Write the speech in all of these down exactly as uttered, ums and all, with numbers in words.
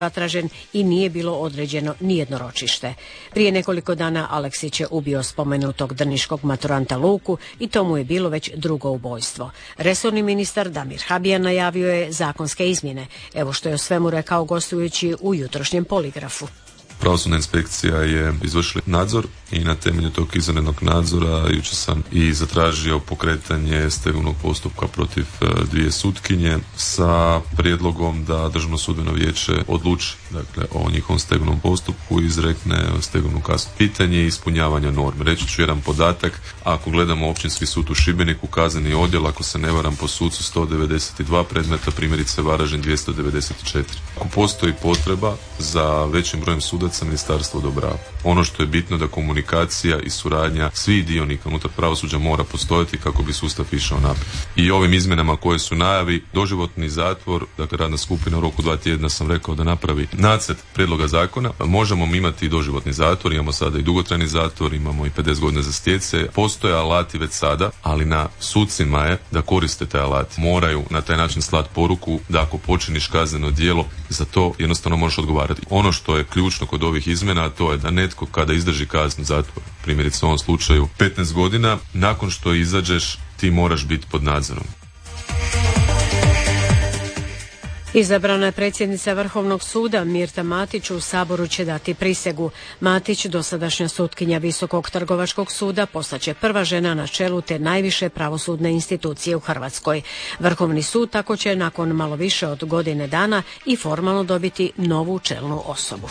zatražen i nije bilo određeno nijedno ročište. Prije nekoliko dana Aleksić je ubio spomenutog drniškog maturanta Luku i to mu je bilo već drugo ubojstvo. Resorni ministar Damir Habijan najavio je zakonske izmjene. Evo što je o svemu rekao gostujući u jutrošnjem Poligrafu. Pravosudna inspekcija je izvršila nadzor i na temelju tog izvanrednog nadzora jučer sam i zatražio pokretanje stegovnog postupka protiv dvije sutkinje sa prijedlogom da Državno sudbeno vijeće odluči dakle, o njihovom stegovnom postupku i izrekne stegovnu kaznu. Pitanje ispunjavanja norme. Reći ću jedan podatak. Ako gledamo Općinski sud u Šibeniku, kazneni odjel, ako se ne varam po sucu sto devedeset dva predmeta, primjerice Varaždin dvjesto devedeset četiri. Ako postoji potreba za većim brojem sudaca, ministarstvo odobrava. Ono što je bitno da komunikacija i suradnja svih dionika unutar pravosuđa mora postojati kako bi sustav išao naprijed. I ovim izmjenama koje su najavi, doživotni zatvor, dakle radna skupina u roku dva tjedna sam rekao da napravi nacrt prijedloga zakona, možemo imati i doživotni zatvor, imamo sada i dugotrajni zatvor, imamo i pedeset godina za stjece, postoje alati već sada, ali na sucima je da koriste te alati. Moraju na taj način slati poruku da ako počiniš kazneno djelo, za to jednostavno možeš odgovarati. Ono što je ključno kod ovih izmjena, to je da netko kada izdrži kaznu zatvora, primjerice u ovom slučaju petnaest godina, nakon što izađeš ti moraš biti pod nadzorom. Izabrana je predsjednica Vrhovnog suda Mirta Matić, u Saboru će dati prisegu. Matić, dosadašnja sutkinja Visokog trgovačkog suda, postaće prva žena na čelu te najviše pravosudne institucije u Hrvatskoj. Vrhovni sud tako će nakon malo više od godine dana i formalno dobiti novu čelnu osobu.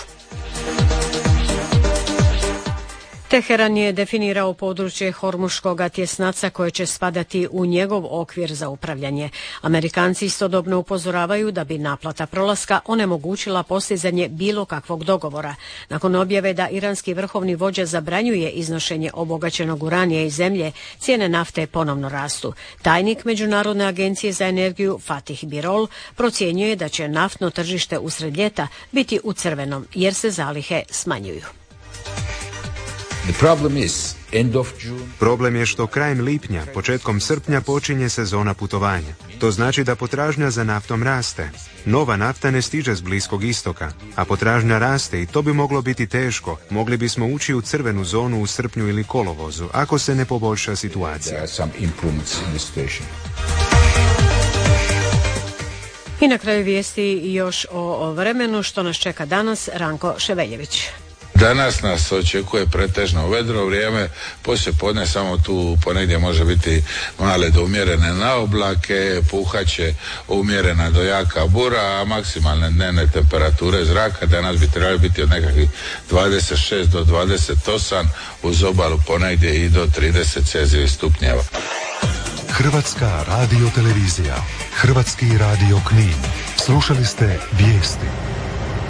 Teheran je definirao područje Hormuškog tjesnaca koje će spadati u njegov okvir za upravljanje. Amerikanci istodobno upozoravaju da bi naplata prolaska onemogućila postizanje bilo kakvog dogovora. Nakon objave da iranski vrhovni vođa zabranjuje iznošenje obogaćenog uranija iz zemlje, cijene nafte ponovno rastu. Tajnik Međunarodne agencije za energiju Fatih Birol procjenjuje da će naftno tržište usred ljeta biti u crvenom jer se zalihe smanjuju. Problem je što krajem lipnja, početkom srpnja počinje sezona putovanja. To znači da potražnja za naftom raste. Nova nafta ne stiže s Bliskog istoka, a potražnja raste i to bi moglo biti teško. Mogli bismo ući u crvenu zonu u srpnju ili kolovozu, ako se ne poboljša situacija. I na kraju vijesti još o vremenu što nas čeka danas. Ranko Ševeljević. Danas nas očekuje pretežno vedro vrijeme, poslije podne samo tu ponegdje može biti male do umjerene naoblake, puhaće umjerena do jaka bura, a maksimalne dnevne temperature zraka danas bi trebali biti od nekakvih dvadeset šest do dvadeset osam, uz obalu ponegdje i do trideset celzijevih stupnjeva. Hrvatska radio televizija, Hrvatski radio Knin. Slušali ste vijesti.